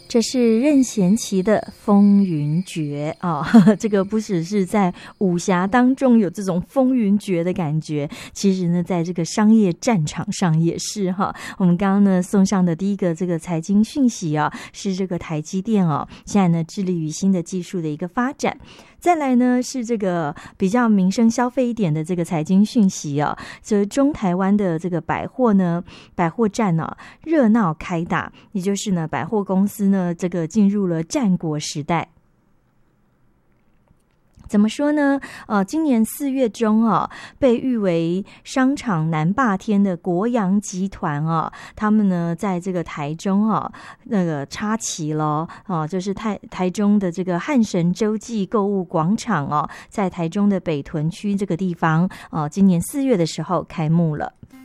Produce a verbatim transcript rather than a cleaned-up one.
这是任贤齐的《风云决》啊、哦，这个不只是在武侠当中有这种风云决的感觉，其实呢，在这个商业战场上也是哈。我们刚刚呢送上的第一个这个财经讯息啊，是这个台积电哦，现在呢致力于新的技术的一个发展。再来呢是这个比较民生消费一点的这个财经讯息啊，这中台湾的这个百货呢，百货站呢、啊、热闹开打，也就是呢百货公司呢这个进入了战国时代。怎么说呢？呃，今年四月中啊，被誉为商场南霸天的国阳集团啊，他们呢在这个台中啊，那个插旗了啊，就是台台中的这个汉神洲际购物广场啊，在台中的北屯区这个地方啊，今年四月的时候开幕了。